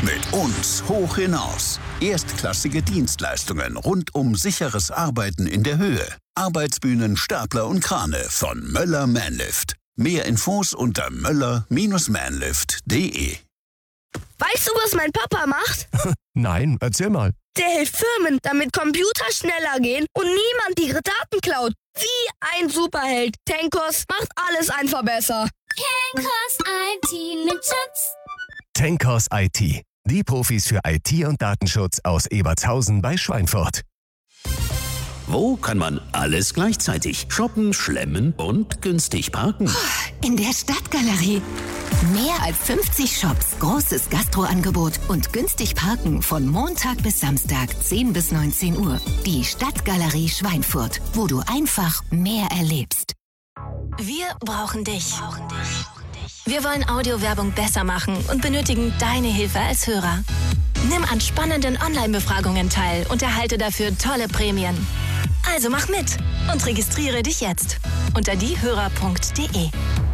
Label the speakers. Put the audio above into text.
Speaker 1: Mit uns hoch hinaus. Erstklassige Dienstleistungen rund um sicheres Arbeiten in der Höhe. Arbeitsbühnen, Stapler und Krane von Möller Manlift. Mehr Infos unter möller-manlift.de.
Speaker 2: Weißt du, was mein Papa macht?
Speaker 3: Nein, erzähl mal.
Speaker 2: Der hilft Firmen, damit Computer schneller gehen und niemand ihre Daten klaut. Wie ein Superheld. Tenkos macht alles einfach besser.
Speaker 4: Tenkos IT mit Schutz.
Speaker 3: Tenkos IT. Die Profis für IT und Datenschutz aus Ebertshausen bei Schweinfurt.
Speaker 5: Wo kann man alles gleichzeitig shoppen, schlemmen und günstig parken?
Speaker 6: In der Stadtgalerie. Mehr als 50 Shops, großes Gastroangebot und günstig parken von Montag bis Samstag 10 bis 19 Uhr. Die Stadtgalerie Schweinfurt, wo du einfach mehr erlebst.
Speaker 7: Wir brauchen dich. Wir wollen Audiowerbung besser machen und benötigen deine Hilfe als Hörer. Nimm an spannenden Online-Befragungen teil und erhalte dafür tolle Prämien. Also mach mit und registriere dich jetzt unter diehörer.de.